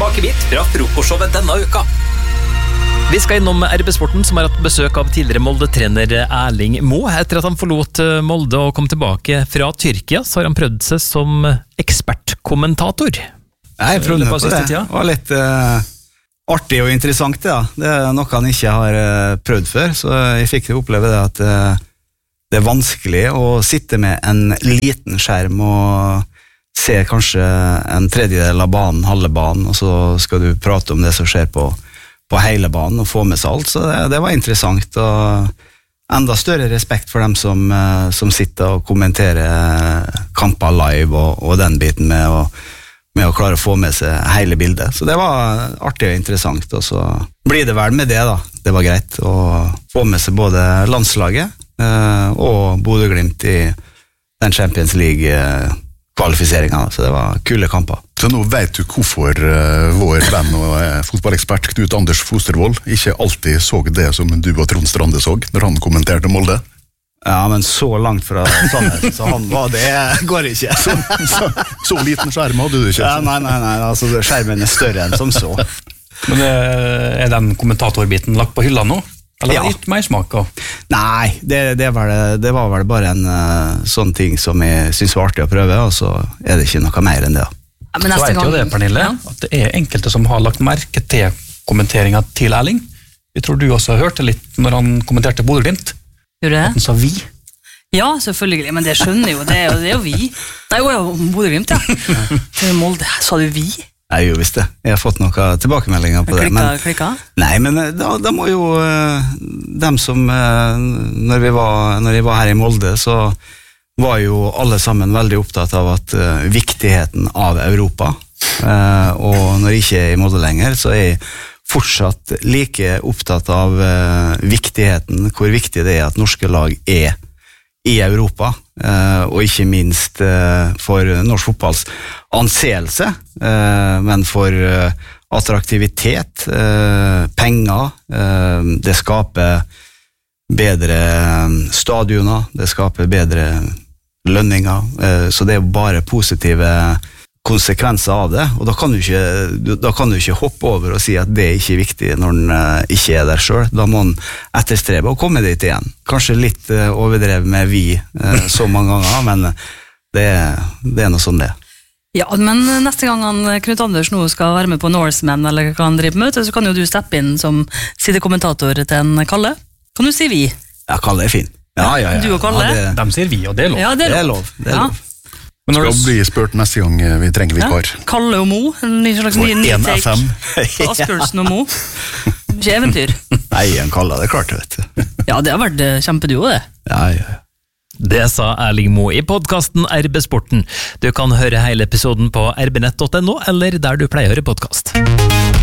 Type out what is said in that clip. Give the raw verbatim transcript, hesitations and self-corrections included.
smakebit fra frokostshowet denne uka. Vi skal innom R B-sporten, som har hatt besøk av tidligere Molde-trener Erling Moe. Etter at han forlot Molde og kom tilbake fra Tyrkia, så har han prøvd seg som ekspertkommentator. Jeg prøvde på det. Det var litt uh, artig og interessant, det, da. Det er noe han ikke har uh, prøvd før, så jeg fikk oppleve det at uh, det er vanskelig å sitte med en liten skjerm og se kanskje en tredjedel av banen, halve banen, og så skal du prate om det som skjer på på hele banen og få med seg alt, så det, det var interessant, og enda større respekt for dem som, som sitter og kommenterer kamper live og, og den biten med å, med å klare å få med seg hele bildet, så det var artig og interessant, og så blir det vel med det da, det var greit å få med seg både landslaget eh, og Bodø-Glimt i den Champions League-kvalifiseringen, så det var kule kamper. Så nå vet du hvorfor uh, vår venn og uh, fotballekspert Knut Anders Fostervold ikke alltid så det som du og Trond Strande så når han kommenterte Molde. Ja, men så langt fra sannheten, så han var det, går ikke. Så, så, så liten skjerm hadde du ikke? Ja, nei, nei, nei, altså skjermen er større enn som så. Men er den kommentatorbiten lagt på hylla nå? Eller ja. Har det gitt meg smak av? Nei, det, det, var det, det var vel bare en uh, sånn ting som jeg synes var artig å prøve, og så er det ikke noe mer enn det. Ja, men så vet jo det, Pernille, ja. At det er enkelte som har lagt merke til kommenteringen til Erling. Jeg tror du også hørte litt når han kommenterte Bodø-Glimt. Gjorde det? At han sa vi. Ja, selvfølgelig, men det skjønner jo, det er jo, det er jo vi. Nei, jo, ja, Bodø-Glimt, ja. Det er Molde, sa du vi? Jeg jo visst det. Jeg har fått noen tilbakemeldinger på klikka, det. Men, klikka? Nei, men da, da må jo dem som, når, vi var, når jeg var her i Molde, så var jo alle sammen veldig opptatt av at uh, viktigheten av Europa, uh, og når jeg ikke er i Molde lenger, så er jeg fortsatt like opptatt av uh, viktigheten, hvor viktig det er at norske lag er i Europa, uh, og ikke minst uh, for norsk fotballs anseelse, uh, men for uh, attraktivitet, uh, penger, uh, det skaper bedre stadioner, det skaper bedre lønninger, så det er bare positive konsekvenser av det, og da kan du ikke, da kan du ikke hoppe over og si at det er ikke viktig når den ikke er der selv. Da må den etterstrebe og komme dit igjen. Kanskje litt overdrevet med vi så mange ganger, men det, det er noe sånn det. Ja, men neste gang han, Knut Anders nå skal være med på Norseman, eller hva han driver med, så kan jo du steppe inn som sidekommentator til en Kalle. Kan du si vi? Ja, Kalle er fin. Ja, ja, ja. Du og Kalle? Ja, det, de sier vi, og det er lov. Ja, det er Det er lov. lov. Det er ja. lov. Men når skal bli spurt neste gang vi trenger vikar. Ja. Kalle og Mo, en ny slags ny, ny take. Asbjørnsen og Mo. Ikke eventyr. Nei, en Kalle, det er klart, vet du. Ja, det har vært kjempeduo, det. Ja, ja, ja. Det sa Erling Moe i podcasten R B-sporten. Du kan høre hele episoden på r b nett punktum no, eller der du pleier å høre podcast.